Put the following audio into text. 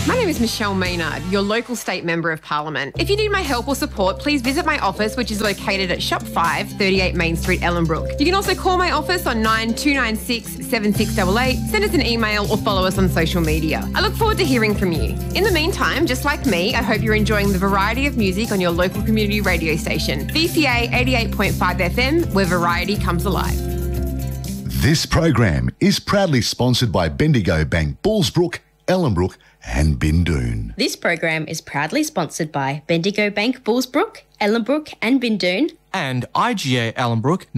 My name is Michelle Maynard, your local state member of Parliament. If you need my help or support, please visit my office, which is located at Shop 5, 38 Main Street, Ellenbrook. You can also call my office on 9296 7688, send us an email or follow us on social media. I look forward to hearing from you. In the meantime, just like me, I hope you're enjoying the variety of music on your local community radio station, VCA 88.5 FM, where variety comes alive. This program is proudly sponsored by Bendigo Bank, Bullsbrook, Ellenbrook and Bindoon. This program is proudly sponsored by Bendigo Bank, Bullsbrook, Ellenbrook and Bindoon and IGA Ellenbrook,